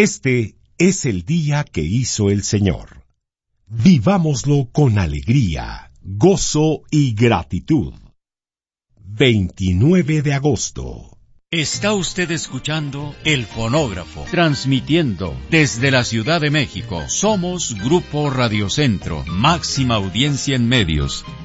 Este es el día que hizo el Señor. Vivámoslo con alegría, gozo y gratitud. 29 de agosto. Está usted escuchando El Fonógrafo, transmitiendo desde la Ciudad de México. Somos Grupo Radio Centro, máxima audiencia en medios.